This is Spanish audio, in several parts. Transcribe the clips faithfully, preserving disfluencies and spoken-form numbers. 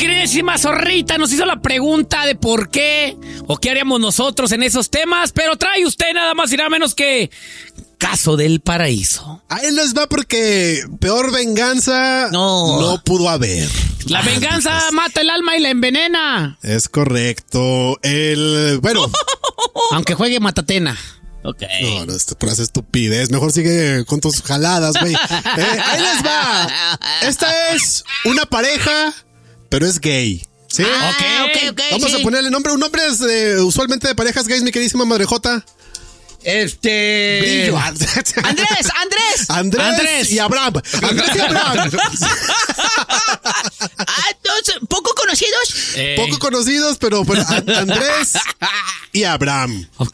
queridísima Zorrita nos hizo la pregunta de por qué o qué haríamos nosotros en esos temas, pero trae usted nada más y nada menos que Caso del Paraíso. Ahí les va porque peor venganza no, no pudo haber. La venganza ah, mata el alma y la envenena. Es correcto. El, bueno. Aunque juegue Matatena. Ok. No, no, esto por hacer estupidez. Mejor sigue con tus jaladas, güey. Eh, ahí les va. Esta es una pareja, pero es gay. ¿Sí? Ah, ok, ok, ok. Vamos sí. a ponerle nombre. Un nombre es eh, usualmente de parejas gays, mi queridísima madrejota. Este. Brillo. Andrés, Andrés. Andrés. Andrés y Abraham. Andrés y Abraham. Ah, dos poco conocidos. Eh. Poco conocidos, pero bueno, Andrés y Abraham. Ok.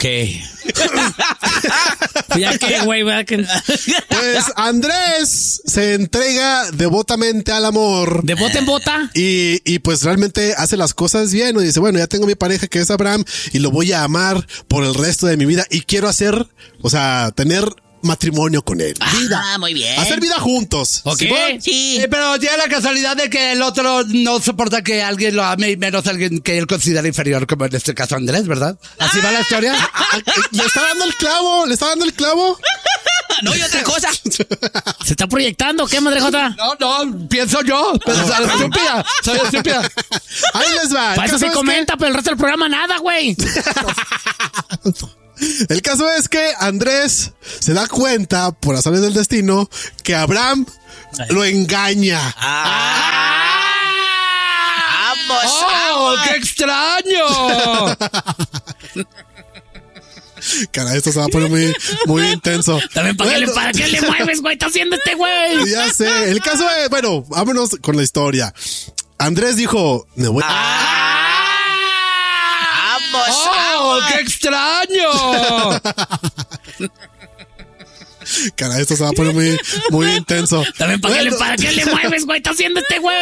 Ya que, güey, que... Pues Andrés se entrega devotamente al amor. ¿De bota en bota? Y, y pues realmente hace las cosas bien. Y dice, bueno, ya tengo mi pareja que es Abraham y lo voy a amar por el resto de mi vida. Y quiero hacer, o sea, tener matrimonio con él. Ah, vida. muy bien. Hacer vida juntos. Ok. ¿Sí? sí. Eh, pero tiene la casualidad de que el otro no soporta que alguien lo ame y menos alguien que él considera inferior, como en este caso Andrés, ¿verdad? ¿Así ah. va la historia? Le está dando el clavo, le está dando el clavo. No, y otra cosa. ¿Se está proyectando qué, madrejota? No, no, pienso yo. Pero soy estúpida, soy estúpida. Ahí les va. Para eso se comenta, que... pero el resto del programa nada, güey. El caso es que Andrés se da cuenta, por azares del destino, que Abraham Ay. lo engaña. ¡Ah! ¡Vamos! ¡Oh, qué extraño! Caray, esto se va a poner muy, muy intenso. También, ¿para, bueno, qué le, ¿para qué le mueves, güey? Está haciendo este güey. Ya sé. El caso es, bueno, vámonos con la historia. Andrés dijo, me voy... ¡Ah! ¡Oh, qué extraño! Caray, esto se va a poner muy, muy intenso. También, ¿para, bueno. qué le, ¿para qué le mueves, güey? Está haciendo este güey.